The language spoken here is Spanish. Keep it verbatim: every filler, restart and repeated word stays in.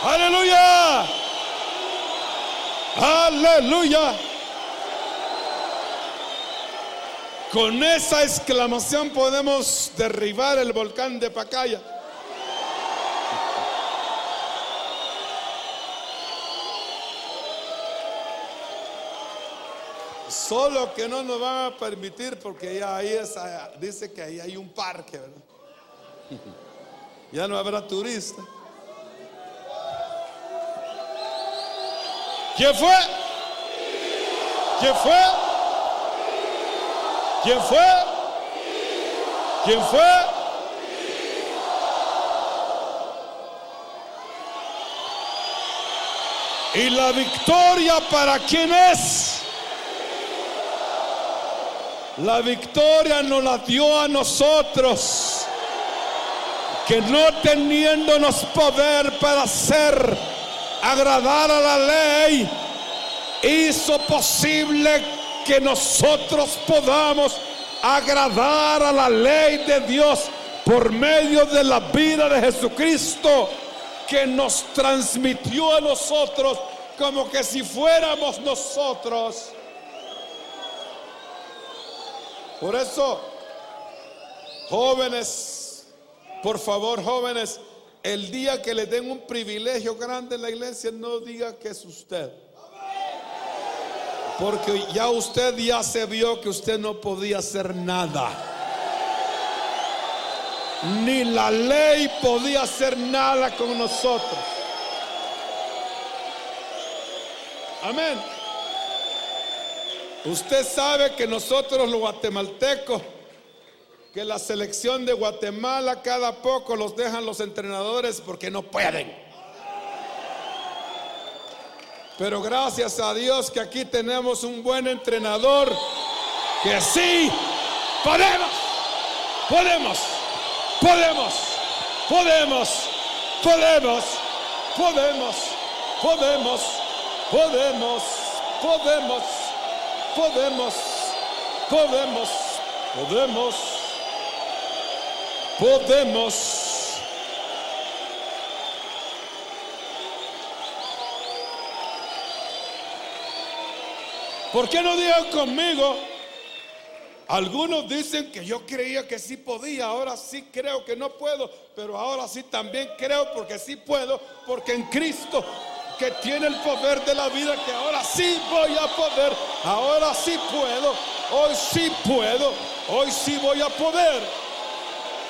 Aleluya. Aleluya. Con esa exclamación podemos derribar el volcán de Pacaya. Solo que no nos van a permitir porque ya ahí es, dice que ahí hay un parque, ¿verdad? Ya no habrá turistas. ¿Quién fue? ¿Quién fue? ¿Quién fue? ¿Quién fue? ¿Y la victoria para quién es? La victoria nos la dio a nosotros, que no teniéndonos poder para hacer agradar a la ley, hizo posible que nosotros podamos agradar a la ley de Dios por medio de la vida de Jesucristo, que nos transmitió a nosotros como que si fuéramos nosotros. Por eso, jóvenes, por favor, jóvenes, el día que le den un privilegio grande en la iglesia, no diga que es usted. Porque ya usted ya se vio que usted no podía hacer nada. Ni la ley podía hacer nada con nosotros. Amén. Usted sabe que nosotros los guatemaltecos, que la selección de Guatemala cada poco los dejan los entrenadores porque no pueden. Pero gracias a Dios que aquí tenemos un buen entrenador, que sí, podemos, podemos, podemos, podemos, podemos, podemos, podemos, podemos, podemos, podemos, podemos, podemos, podemos. ¿Por qué no digan conmigo? Algunos dicen que yo creía que sí podía, ahora sí creo que no puedo, pero ahora sí también creo porque sí puedo, porque en Cristo que tiene el poder de la vida, que ahora sí voy a poder, ahora sí puedo, hoy sí puedo, hoy sí voy a poder.